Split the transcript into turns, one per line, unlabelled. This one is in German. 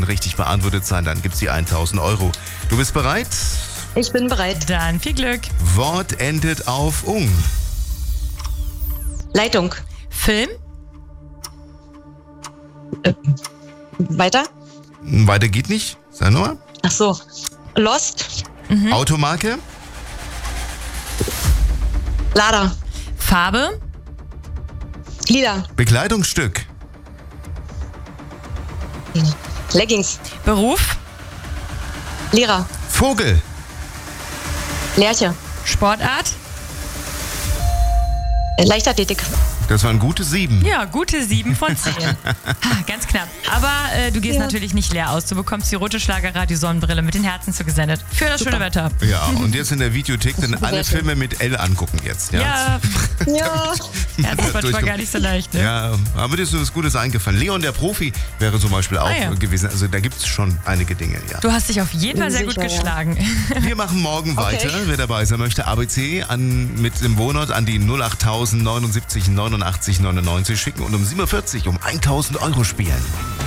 müssen richtig beantwortet sein, dann gibt's die 1.000 Euro. Du bist bereit?
Ich bin bereit.
Dann viel Glück.
Wort endet auf ung.
Leitung.
Film,
Weiter?
Weiter geht nicht. Sag nochmal.
Ach so. Lost.
Automarke,
Lada.
Farbe,
Lila.
Bekleidungsstück,
Leggings.
Beruf,
Lehrer.
Vogel,
Lerche.
Sportart.
Leichtathletik.
das waren gute 7.
Ja, gute 7 von 10. Ganz knapp. Aber du gehst natürlich nicht leer aus. Du bekommst die rote Schlagerradio-Sonnenbrille mit den Herzen zugesendet. Für das schöne Wetter.
Ja, und jetzt in der Videothek dann alle
schön.
Filme mit L angucken jetzt.
Ja,
Ja.
das war gar nicht so leicht, ne?
Ja, aber dir ist was Gutes eingefallen. Leon, der Profi, wäre zum Beispiel auch
ja.
gewesen. Also da gibt es schon einige Dinge, ja.
Du hast dich auf jeden Fall sehr gut
Sicher, ja.
geschlagen.
Wir machen morgen weiter. Wer dabei sein möchte, ABC mit dem Wohnort an die 08000 79 89 99 schicken und um 7.40 Uhr um 1.000 Euro spielen.